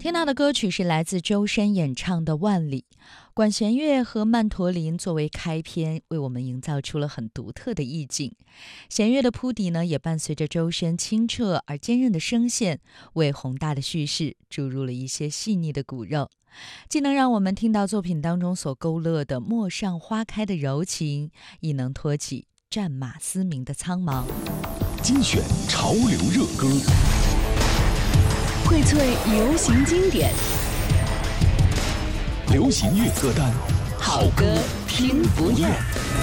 听到的歌曲是来自周深演唱的《万里》，管弦乐和曼陀林作为开篇，为我们营造出了很独特的意境。弦乐的铺底呢，也伴随着周深清澈而坚韧的声线，为宏大的叙事注入了一些细腻的骨肉，既能让我们听到作品当中所勾勒的陌上花开的柔情，亦能托起战马嘶鸣的苍茫。 精选潮流热歌， 荟萃流行经典， 流行乐歌单， 好歌听不厌。